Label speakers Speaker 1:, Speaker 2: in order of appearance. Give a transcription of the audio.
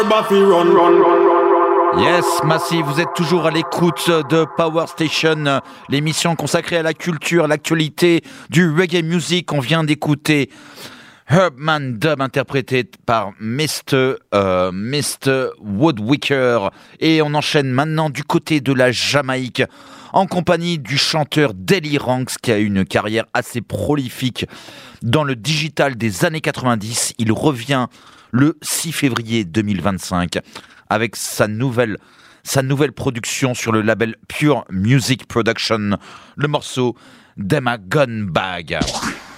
Speaker 1: Yes, Massive, vous êtes toujours à l'écoute de Power Station, l'émission consacrée à la culture, l'actualité du reggae music. On vient d'écouter Herbman Dub interprété par Mr. Woodwicker. Et on enchaîne maintenant du côté de la Jamaïque en compagnie du chanteur Delly Ranx qui a eu une carrière assez prolifique dans le digital des années 90. Il revient le 6 février 2025 avec sa nouvelle production sur le label Pure Music Production, le morceau Dem a Gun Bag.